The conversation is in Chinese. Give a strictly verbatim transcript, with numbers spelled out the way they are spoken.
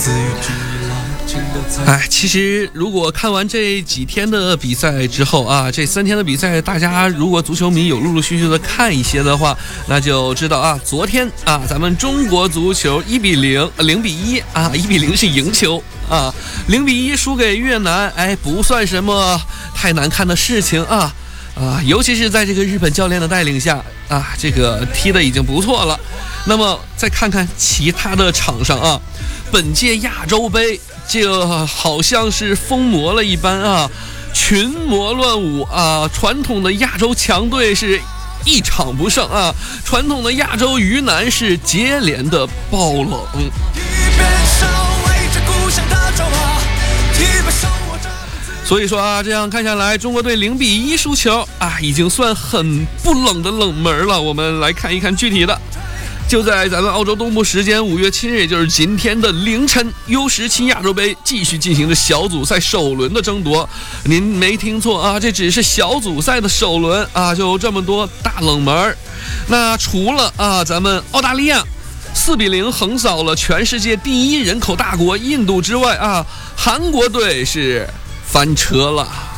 哎，其实如果看完这几天的比赛之后啊，这三天的比赛，大家如果足球迷有陆陆续续的看一些的话，那就知道啊，昨天啊，咱们中国足球一比零，零比一啊，一比零是赢球啊，零比一输给越南，哎，不算什么太难看的事情啊啊，尤其是在这个日本教练的带领下啊，这个踢的已经不错了。那么再看看其他的场上啊，本届亚洲杯这好像是疯魔了一般啊，群魔乱舞啊，传统的亚洲强队是一场不胜啊，传统的亚洲鱼腩是接连的爆冷。所以说啊，这样看下来，中国队零比一输球啊，已经算很不冷的冷门了。我们来看一看具体的。就在咱们澳洲东部时间五月七日，也就是今天的凌晨 U 十七 亚洲杯继续进行着小组赛首轮的争夺。您没听错啊，这只是小组赛的首轮啊，就这么多大冷门。那除了啊，咱们澳大利亚四比零横扫了全世界第一人口大国印度之外啊，韩国队是翻车了。